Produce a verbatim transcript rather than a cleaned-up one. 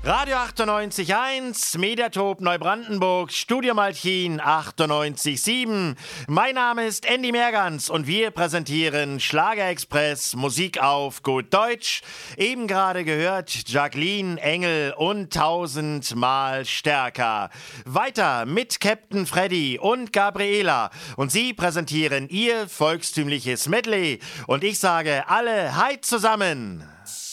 Radio achtundneunzig Komma eins, Mediatop Neubrandenburg, Studio Malchin achtundneunzig Komma sieben. Mein Name ist Andy Mergans und wir präsentieren Schlagerexpress, Musik auf gut Deutsch. Eben gerade gehört Jacqueline Engel und tausendmal stärker. Weiter mit Captain Freddy und Gabriela und sie präsentieren ihr volkstümliches Medley. Und ich sage alle Hi zusammen.